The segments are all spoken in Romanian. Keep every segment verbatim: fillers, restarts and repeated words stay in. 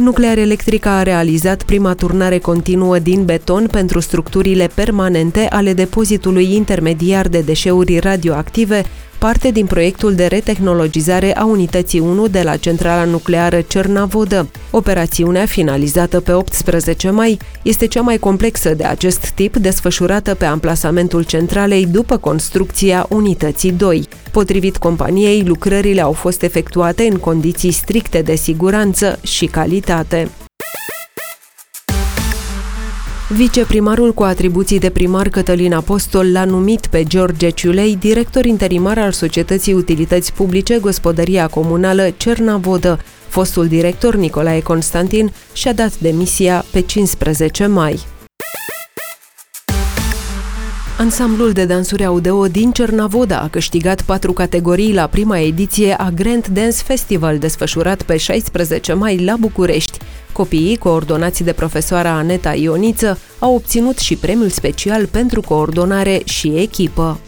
Nuclearelectrica a realizat prima turnare continuă din beton pentru structurile permanente ale depozitului intermediar de deșeuri radioactive, parte din proiectul de retehnologizare a unității unu de la centrala nucleară Cernavodă. Operațiunea, finalizată pe optsprezece mai, este cea mai complexă de acest tip desfășurată pe amplasamentul centralei după construcția unității doi. Potrivit companiei, lucrările au fost efectuate în condiții stricte de siguranță și calitate. Viceprimarul cu atribuții de primar Cătălin Apostol l-a numit pe George Ciulei director interimar al Societății Utilități Publice Gospodăria Comunală Cernavodă. Fostul director Nicolae Constantin și-a dat demisia pe cincisprezece mai. Ansamblul de dansuri audio din Cernavodă a câștigat patru categorii la prima ediție a Grand Dance Festival, desfășurat pe șaisprezece mai la București. Copiii, coordonați de profesoara Aneta Ioniță, au obținut și premiul special pentru coordonare și echipă.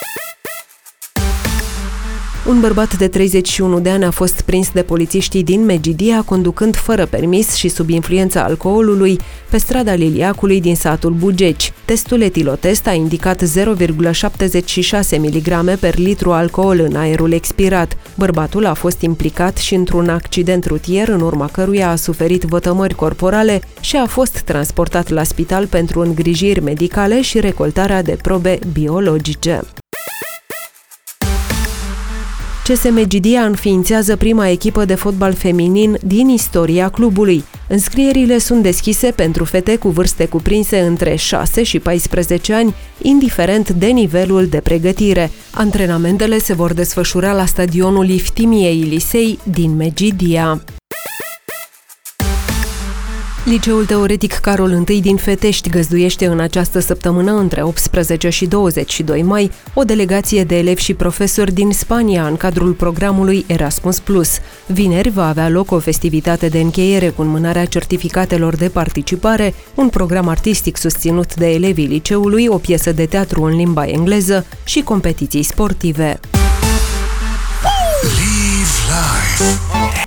Un bărbat de treizeci și unu de ani a fost prins de polițiștii din Megidia conducând fără permis și sub influența alcoolului pe strada Liliacului din satul Bugeci. Testul etilotest a indicat zero virgulă șaptezeci și șase miligrame per litru alcool în aerul expirat. Bărbatul a fost implicat și într-un accident rutier în urma căruia a suferit vătămări corporale și a fost transportat la spital pentru îngrijiri medicale și recoltarea de probe biologice. C S Megidia înființează prima echipă de fotbal feminin din istoria clubului. Înscrierile sunt deschise pentru fete cu vârste cuprinse între șase și paisprezece ani, indiferent de nivelul de pregătire. Antrenamentele se vor desfășura la stadionul Iftimiei Lisei din Megidia. Liceul Teoretic Carol I din Fetești găzduiește în această săptămână, între optsprezece și douăzeci și doi mai, o delegație de elevi și profesori din Spania în cadrul programului Erasmus plus. Vineri va avea loc o festivitate de încheiere cu înmânarea certificatelor de participare, un program artistic susținut de elevii liceului, o piesă de teatru în limba engleză și competiții sportive. Live life.